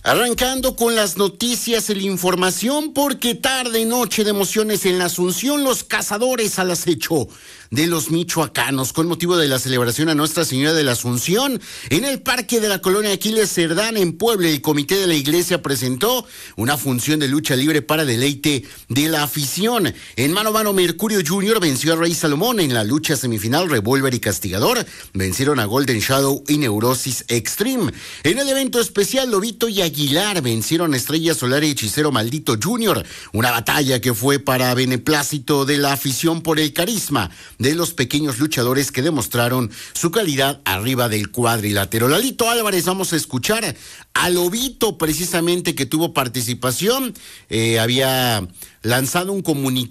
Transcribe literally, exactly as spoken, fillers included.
Arrancando con las noticias y la información, porque tarde noche de emociones en la Asunción, los cazadores al acecho de los michoacanos, con motivo de la celebración a Nuestra Señora de la Asunción, en el Parque de la Colonia Aquiles Cerdán, en Puebla, el Comité de la Iglesia presentó una función de lucha libre para deleite de la afición. En mano a mano, Mercurio junior venció a Rey Salomón. En la lucha semifinal, Revolver y Castigador vencieron a Golden Shadow y Neurosis Extreme. En el evento especial, Lobito y Aguilar vencieron a Estrella Solar y Hechicero Maldito junior, una batalla que fue para beneplácito de la afición por el carisma de los pequeños luchadores que demostraron su calidad arriba del cuadrilátero. Lalito Álvarez, vamos a escuchar a Lobito, precisamente, que tuvo participación, eh, había lanzado un comunicado